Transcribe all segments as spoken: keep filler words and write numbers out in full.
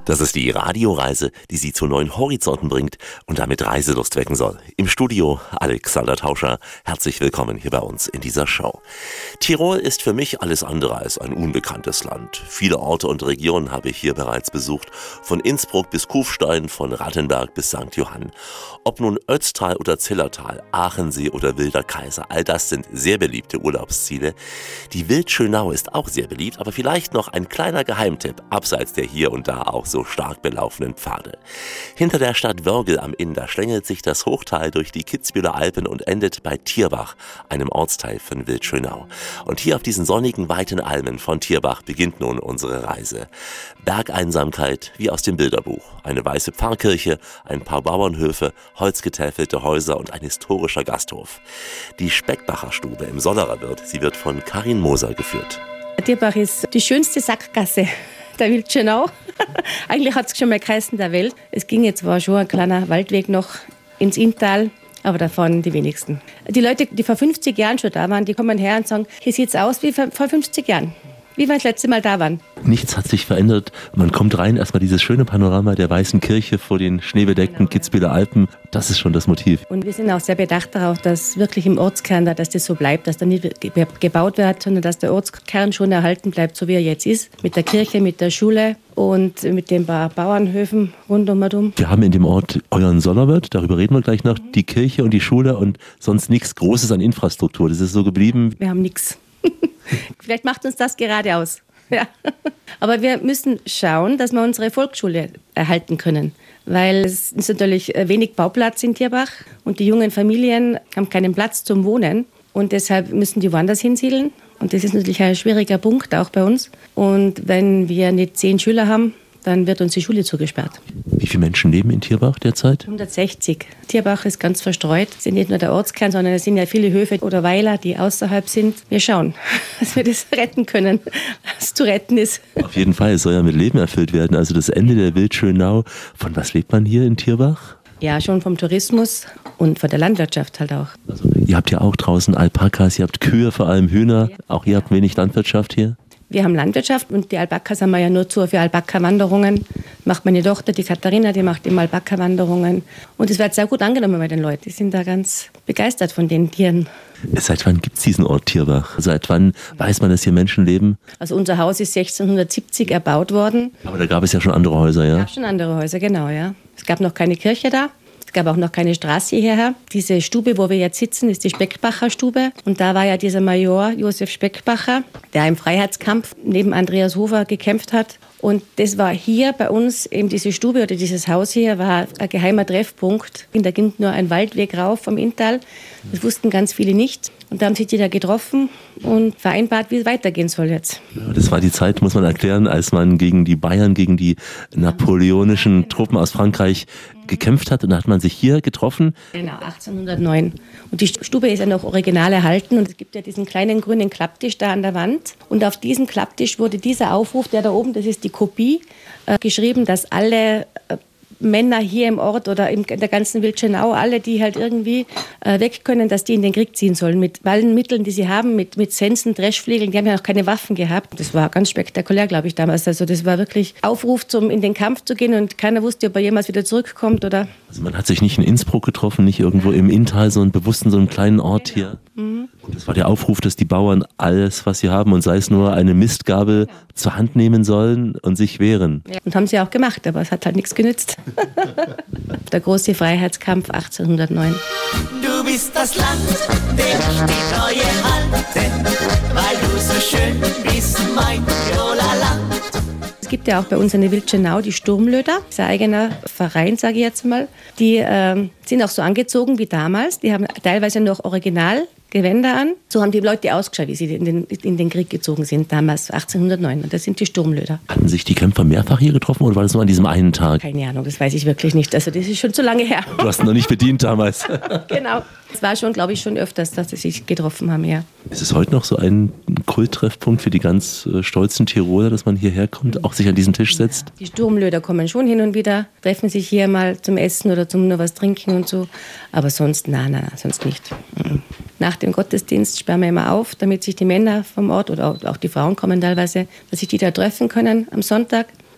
Das ist die Radioreise, die Sie zu neuen Horizonten bringt und damit Reiselust wecken soll. Im Studio Alexander Tauscher. Herzlich willkommen hier bei uns in dieser Show. Tirol ist für mich alles andere als ein unbekanntes Land. Viele Orte und Regionen habe ich hier bereits besucht. Von Innsbruck bis Kufstein, von Rattenberg bis Sankt Johann. Ob nun Ötztal oder Zillertal, Aachensee oder Wilder Kaiser, all das sind sehr beliebte Urlaubsziele. Die Wildschönau ist auch sehr beliebt, aber vielleicht noch ein kleiner Geheimtipp, abseits der hier und da auch so stark belaufenen Pfade. Hinter der Stadt Wörgl am Inn, da schlängelt sich das Hochtal durch die Kitzbüheler Alpen und endet bei Tierbach, einem Ortsteil von Wildschönau. Und hier auf diesen sonnigen, weiten Almen von Tierbach beginnt nun unsere Reise. Bergeinsamkeit wie aus dem Bilderbuch. Eine weiße Pfarrkirche, ein paar Bauernhöfe, holzgetäfelte Häuser und ein historischer Gasthof. Die Speckbacher Stube im Sollerer-Wirt, sie wird von Karin Moser geführt. Tierbach ist die schönste Sackgasse der Wildschönau. Eigentlich hat es schon mal geheißen der Welt. Es ging jetzt zwar schon ein kleiner Waldweg noch ins Inntal, aber davon die wenigsten. Die Leute, die vor fünfzig Jahren schon da waren, die kommen her und sagen, hier sieht es aus wie vor fünfzig Jahren. Wie wir das letzte Mal da waren. Nichts hat sich verändert. Man kommt rein, erstmal dieses schöne Panorama der weißen Kirche vor den schneebedeckten Kitzbüheler Alpen. Das ist schon das Motiv. Und wir sind auch sehr bedacht darauf, dass wirklich im Ortskern, da, dass das so bleibt, dass da nicht gebaut wird, sondern dass der Ortskern schon erhalten bleibt, so wie er jetzt ist. Mit der Kirche, mit der Schule und mit den paar Bauernhöfen rund um und um. Wir haben in dem Ort euren Sollerwirt, darüber reden wir gleich noch, die Kirche und die Schule und sonst nichts Großes an Infrastruktur. Das ist so geblieben. Wir haben nichts. Vielleicht macht uns das gerade aus. Ja. Aber wir müssen schauen, dass wir unsere Volksschule erhalten können. Weil es ist natürlich wenig Bauplatz in Tierbach und die jungen Familien haben keinen Platz zum Wohnen. Und deshalb müssen die woanders hinsiedeln. Und das ist natürlich ein schwieriger Punkt, auch bei uns. Und wenn wir nicht zehn Schüler haben, dann wird uns die Schule zugesperrt. Wie viele Menschen leben in Tierbach derzeit? hundertsechzig. Tierbach ist ganz verstreut. Es sind nicht nur der Ortskern, sondern es sind ja viele Höfe oder Weiler, die außerhalb sind. Wir schauen, dass wir das retten können, was zu retten ist. Auf jeden Fall, es soll ja mit Leben erfüllt werden. Also das Ende der Wildschönau. Von was lebt man hier in Tierbach? Ja, schon vom Tourismus und von der Landwirtschaft halt auch. Also, ihr habt ja auch draußen Alpakas, ihr habt Kühe, vor allem Hühner. Auch ihr habt wenig Landwirtschaft hier? Wir haben Landwirtschaft und die Alpakas haben wir ja nur zu für Alpaka-Wanderungen. Macht meine Tochter, die Katharina, die macht immer Alpaka-Wanderungen. Und es wird sehr gut angenommen bei den Leuten. Die sind da ganz begeistert von den Tieren. Seit wann gibt es diesen Ort Tierbach? Seit wann weiß man, dass hier Menschen leben? Also unser Haus ist sechzehnhundertsiebzig erbaut worden. Aber da gab es ja schon andere Häuser, ja? Es gab schon andere Häuser, genau, ja. Es gab noch keine Kirche da. Es gab auch noch keine Straße hierher. Diese Stube, wo wir jetzt sitzen, ist die Speckbacher Stube. Und da war ja dieser Major Josef Speckbacher, der im Freiheitskampf neben Andreas Hofer gekämpft hat. Und das war hier bei uns, eben diese Stube oder dieses Haus hier, war ein geheimer Treffpunkt. Da ging nur ein Waldweg rauf vom Inntal. Das wussten ganz viele nicht. Und da haben sich die da getroffen und vereinbart, wie es weitergehen soll jetzt. Das war die Zeit, muss man erklären, als man gegen die Bayern, gegen die napoleonischen Truppen aus Frankreich gekämpft hat. Und da hat man sich hier getroffen. Genau, achtzehnhundertneun. Und die Stube ist ja noch original erhalten. Und es gibt ja diesen kleinen grünen Klapptisch da an der Wand. Und auf diesem Klapptisch wurde dieser Aufruf, der da oben, das ist die Kopie, äh, geschrieben, dass alle äh, Männer hier im Ort oder in der ganzen Wildschönau, alle, die halt irgendwie äh, weg können, dass die in den Krieg ziehen sollen. Mit allen Mitteln, die sie haben, mit, mit Sensen, Dreschflegeln, die haben ja noch keine Waffen gehabt. Das war ganz spektakulär, glaube ich, damals. Also das war wirklich Aufruf, zum in den Kampf zu gehen und keiner wusste, ob er jemals wieder zurückkommt, oder? Also man hat sich nicht in Innsbruck getroffen, nicht irgendwo im Inntal, sondern bewusst in so einem kleinen Ort hier. Mhm. Und das war der Aufruf, dass die Bauern alles, was sie haben, und sei es nur eine Mistgabel, ja, zur Hand nehmen sollen und sich wehren. Ja. Und haben sie auch gemacht, aber es hat halt nichts genützt. Der große Freiheitskampf achtzehnhundertneun. Du bist das Land, der die Treue halten, weil du so schön bist, mein Tiroler Land. Es gibt ja auch bei uns in der Wildschönau die Sturmlöder, das ist ein eigener Verein, sage ich jetzt mal. Die äh, sind auch so angezogen wie damals, die haben teilweise noch Originalgewänder an. So haben die Leute ausgeschaut, wie sie in den, in den Krieg gezogen sind, damals achtzehnhundertneun. Und das sind die Sturmlöder. Hatten sich die Kämpfer mehrfach hier getroffen oder war das nur an diesem einen Tag? Keine Ahnung, das weiß ich wirklich nicht. Also das ist schon zu lange her. Du hast noch nicht bedient damals. Genau. Es war schon, glaube ich, schon öfters, dass sie sich getroffen haben, ja. Ist es heute noch so ein Kulttreffpunkt für die ganz äh, stolzen Tiroler, dass man hierher kommt, auch sich an diesen Tisch setzt? Die Sturmlöder kommen schon hin und wieder, treffen sich hier mal zum Essen oder zum nur was trinken und so. Aber sonst, nein, nein, sonst nicht. Mhm. Nach dem Gottesdienst sperren wir immer auf, damit sich die Männer vom Ort oder auch die Frauen kommen teilweise, dass sich die da treffen können am Sonntag.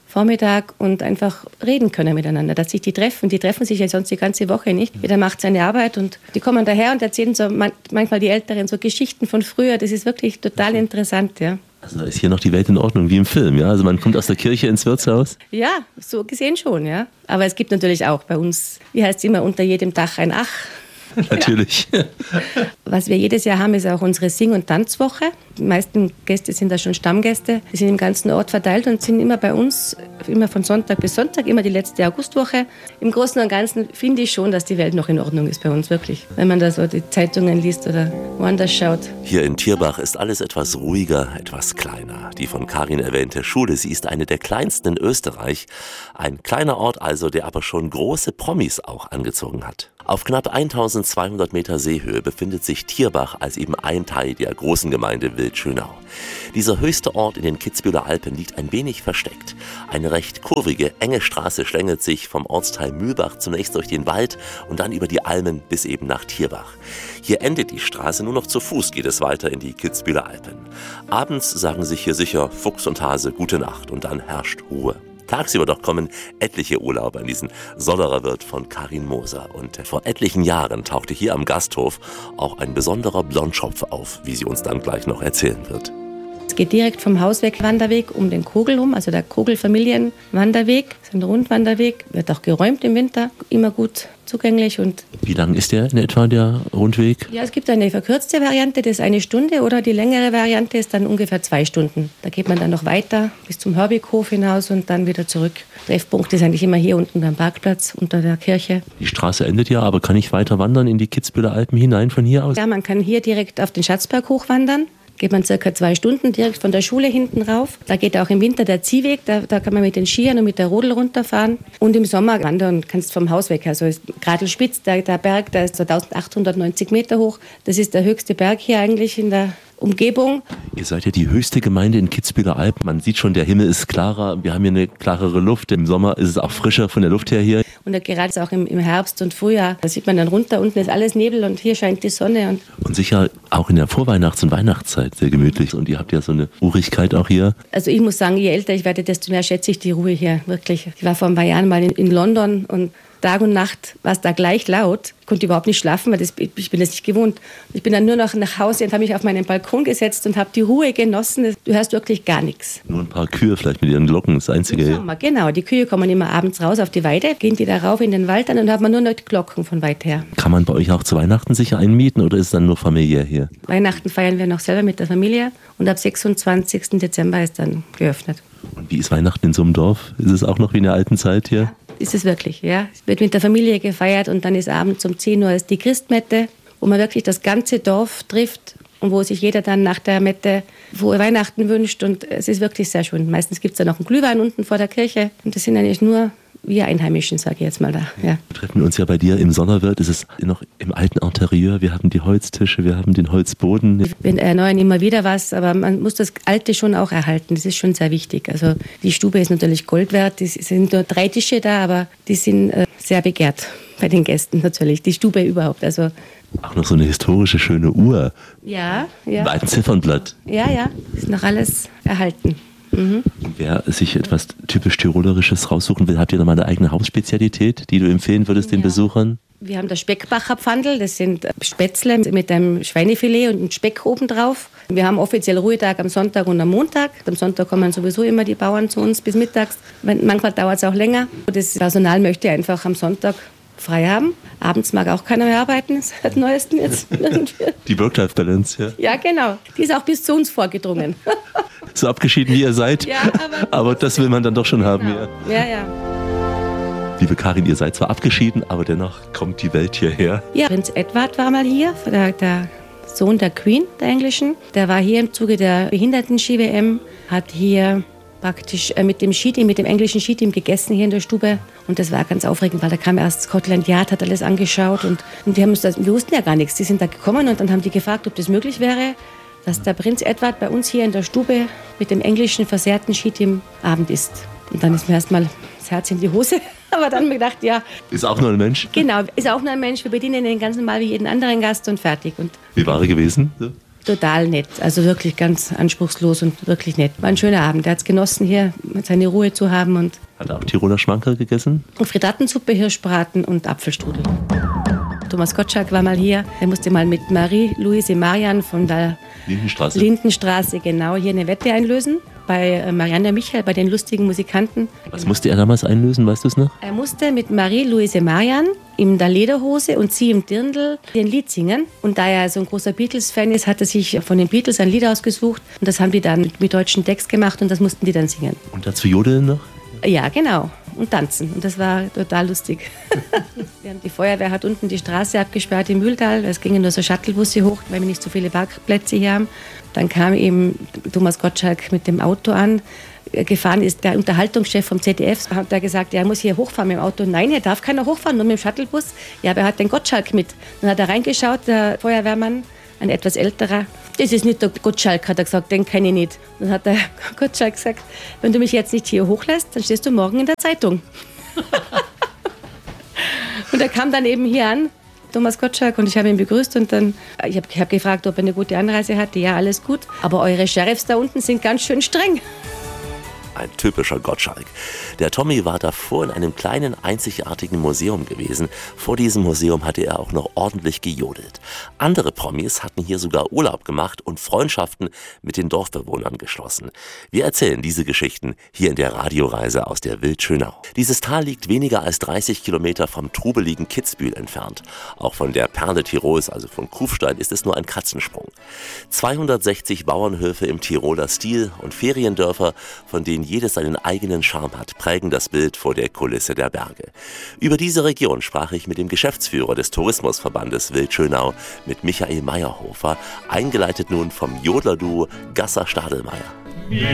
Vormittag und einfach reden können miteinander, dass sich die treffen. Die treffen sich ja sonst die ganze Woche nicht. Jeder macht seine Arbeit und die kommen daher und erzählen so manchmal die Älteren so Geschichten von früher. Das ist wirklich total interessant, ja. Also da ist hier noch die Welt in Ordnung, wie im Film, ja? Also man kommt aus der Kirche ins Wirtshaus? Ja, so gesehen schon, ja. Aber es gibt natürlich auch bei uns, wie heißt es immer, unter jedem Dach ein Ach. Natürlich. Ja. Was wir jedes Jahr haben, ist auch unsere Sing- und Tanzwoche. Die meisten Gäste sind da schon Stammgäste. Die sind im ganzen Ort verteilt und sind immer bei uns, immer von Sonntag bis Sonntag, immer die letzte Augustwoche. Im Großen und Ganzen finde ich schon, dass die Welt noch in Ordnung ist bei uns, wirklich. Wenn man da so die Zeitungen liest oder woanders schaut. Hier in Thierbach ist alles etwas ruhiger, etwas kleiner. Die von Karin erwähnte Schule, sie ist eine der kleinsten in Österreich. Ein kleiner Ort also, der aber schon große Promis auch angezogen hat. Auf knapp eintausendzweihundert Meter Seehöhe befindet sich Thierbach als eben ein Teil der großen Gemeinde Wildschönau. Dieser höchste Ort in den Kitzbüheler Alpen liegt ein wenig versteckt. Eine recht kurvige, enge Straße schlängelt sich vom Ortsteil Mühlbach zunächst durch den Wald und dann über die Almen bis eben nach Thierbach. Hier endet die Straße, nur noch zu Fuß geht es weiter in die Kitzbüheler Alpen. Abends sagen sich hier sicher Fuchs und Hase gute Nacht und dann herrscht Ruhe. Tagsüber doch kommen etliche Urlauber in diesen Sollerer Wirt von Karin Moser. Und vor etlichen Jahren tauchte hier am Gasthof auch ein besonderer Blondschopf auf, wie sie uns dann gleich noch erzählen wird. Es geht direkt vom Haus weg Wanderweg um den Kogel rum, also der Kogel-Familienwanderweg. Das ist ein Rundwanderweg, wird auch geräumt im Winter, immer gut zugänglich. Und wie lang ist der in etwa, der Rundweg? Ja, es gibt eine verkürzte Variante, das ist eine Stunde, oder die längere Variante ist dann ungefähr zwei Stunden. Da geht man dann noch weiter bis zum Hörwighof hinaus und dann wieder zurück. Treffpunkt ist eigentlich immer hier unten am Parkplatz unter der Kirche. Die Straße endet ja, aber kann ich weiter wandern in die Kitzbüheler Alpen hinein von hier aus? Ja, man kann hier direkt auf den Schatzberg hochwandern. Geht man circa zwei Stunden direkt von der Schule hinten rauf. Da geht auch im Winter der Ziehweg, da, da kann man mit den Skiern und mit der Rodel runterfahren. Und im Sommer wandern kannst vom Haus weg. Also Gradelspitz, der, der Berg, der ist so eintausendachthundertneunzig Meter hoch. Das ist der höchste Berg hier eigentlich in der Umgebung. Ihr seid ja die höchste Gemeinde in Kitzbüheler Alpen. Man sieht schon, der Himmel ist klarer. Wir haben hier eine klarere Luft. Im Sommer ist es auch frischer von der Luft her hier. Und gerade auch im, im Herbst und Frühjahr, da sieht man dann runter, unten ist alles Nebel und hier scheint die Sonne. Und, und sicher auch in der Vorweihnachts- und Weihnachtszeit sehr gemütlich. Und ihr habt ja so eine Ruhigkeit auch hier. Also ich muss sagen, je älter ich werde, desto mehr schätze ich die Ruhe hier, wirklich. Ich war vor ein paar Jahren mal in, in London und Tag und Nacht war es da gleich laut. Ich konnte überhaupt nicht schlafen, weil das, ich bin das nicht gewohnt. Ich bin dann nur noch nach Hause und habe mich auf meinen Balkon gesetzt und habe die Ruhe genossen. Du hörst wirklich gar nichts. Nur ein paar Kühe vielleicht mit ihren Glocken, das Einzige. Im Sommer, genau. Die Kühe kommen immer abends raus auf die Weide, gehen die da rauf in den Wald an und dann hat man nur noch die Glocken von weit her. Kann man bei euch auch zu Weihnachten sicher einmieten oder ist es dann nur familiär hier? Weihnachten feiern wir noch selber mit der Familie und ab sechsundzwanzigsten Dezember ist dann geöffnet. Und wie ist Weihnachten in so einem Dorf? Ist es auch noch wie in der alten Zeit hier? Ja. Ist es wirklich, ja. Es wird mit der Familie gefeiert und dann ist abends um zehn Uhr ist die Christmette, wo man wirklich das ganze Dorf trifft und wo sich jeder dann nach der Mette frohe Weihnachten wünscht und es ist wirklich sehr schön. Meistens gibt es da noch einen Glühwein unten vor der Kirche und das sind eigentlich nur wir Einheimischen, sage ich jetzt mal da. Ja. Wir treffen uns ja bei dir im Sonderwirt, es ist noch im alten Interieur, wir haben die Holztische, wir haben den Holzboden. Wir erneuern immer wieder was, aber man muss das Alte schon auch erhalten, das ist schon sehr wichtig. Also die Stube ist natürlich Gold wert, es sind nur drei Tische da, aber die sind äh, sehr begehrt bei den Gästen natürlich, die Stube überhaupt. Also auch noch so eine historische, schöne Uhr. Ja, ja. Mit einem Ziffernblatt. Ja, ja, ist noch alles erhalten. Mhm. Wer sich etwas typisch Tirolerisches raussuchen will, habt ihr da mal eine eigene Hausspezialität, die du empfehlen würdest den ja. Besuchern? Wir haben das Speckbacher Pfandl, das sind Spätzle mit einem Schweinefilet und einem Speck obendrauf. Wir haben offiziell Ruhetag am Sonntag und am Montag. Am Sonntag kommen sowieso immer die Bauern zu uns bis mittags. Manchmal dauert es auch länger. Das Personal möchte einfach am Sonntag frei haben. Abends mag auch keiner mehr arbeiten, das ist seit neuestem jetzt. Die Work-Life-Balance, ja. Ja, genau. Die ist auch bis zu uns vorgedrungen. So abgeschieden wie ihr seid, ja, aber, aber das will man dann doch schon genau. haben. Ja. ja, ja. Liebe Karin, ihr seid zwar abgeschieden, aber dennoch kommt die Welt hierher. Ja, Prinz Edward war mal hier, der, der Sohn der Queen, der englischen. Der war hier im Zuge der Behinderten-Ski-W M, hat hier praktisch mit dem Skiteam, mit dem englischen Skiteam gegessen hier in der Stube. Und das war ganz aufregend, weil da kam erst Scotland Yard, hat alles angeschaut. Und, und die haben uns das, wir wussten ja gar nichts. Die sind da gekommen und dann haben die gefragt, ob das möglich wäre, dass der Prinz Edward bei uns hier in der Stube mit dem englischen versehrten Skiteam Abend isst. Und dann ist mir erstmal das Herz in die Hose. Aber dann habe ich gedacht, ja. Ist auch nur ein Mensch? Genau, ist auch nur ein Mensch. Wir bedienen den ganz normal wie jeden anderen Gast und fertig. Und wie war er gewesen? So? total nett. Also wirklich ganz anspruchslos und wirklich nett. War ein schöner Abend. Er hat es genossen, hier seine Ruhe zu haben. Und hat er auch Tiroler Schmankerl gegessen? Frittatensuppe, Hirschbraten und Apfelstrudel. Thomas Gottschalk war mal hier. Er musste mal mit Marie-Louise Marian von der Lindenstraße. Lindenstraße genau hier eine Wette einlösen. Bei Marianne Michael, bei den lustigen Musikanten. Was musste er damals einlösen, weißt du es noch? Er musste mit Marie-Louise Marian in der Lederhose und sie im Dirndl ein Lied singen. Und da er so ein großer Beatles-Fan ist, hat er sich von den Beatles ein Lied ausgesucht. Und das haben die dann mit deutschen Text gemacht und das mussten die dann singen. Und dazu jodeln noch? Ja, genau. Und tanzen. Und das war total lustig. Die Feuerwehr hat unten die Straße abgesperrt im Mühltal. Es gingen nur so Shuttlebusse hoch, weil wir nicht so viele Parkplätze hier haben. Dann kam eben Thomas Gottschalk mit dem Auto an. Gefahren ist der Unterhaltungschef vom Z D F. Hat er gesagt, er muss hier hochfahren mit dem Auto. Nein, er darf keiner hochfahren, nur mit dem Shuttlebus. Ja, aber er hat den Gottschalk mit. Dann hat er reingeschaut, der Feuerwehrmann, ein etwas älterer. Das ist nicht der Gottschalk, hat er gesagt, den kenne ich nicht. Dann hat der Gottschalk gesagt, wenn du mich jetzt nicht hier hochlässt, dann stehst du morgen in der Zeitung. Und er kam dann eben hier an, Thomas Gottschalk, und ich habe ihn begrüßt und dann, ich habe hab gefragt, ob er eine gute Anreise hatte. Ja, alles gut, aber eure Sheriffs da unten sind ganz schön streng. Ein typischer Gottschalk. Der Tommy war davor in einem kleinen, einzigartigen Museum gewesen. Vor diesem Museum hatte er auch noch ordentlich gejodelt. Andere Promis hatten hier sogar Urlaub gemacht und Freundschaften mit den Dorfbewohnern geschlossen. Wir erzählen diese Geschichten hier in der Radioreise aus der Wildschönau. Dieses Tal liegt weniger als dreißig Kilometer vom trubeligen Kitzbühel entfernt. Auch von der Perle Tirols, also von Kufstein, ist es nur ein Katzensprung. zweihundertsechzig Bauernhöfe im Tiroler Stil und Feriendörfer, von denen jedes seinen eigenen Charme hat, prägen das Bild vor der Kulisse der Berge. Über diese Region sprach ich mit dem Geschäftsführer des Tourismusverbandes Wildschönau, mit Michael Meyerhofer, eingeleitet nun vom Jodlerduo Gasser-Stadelmeier.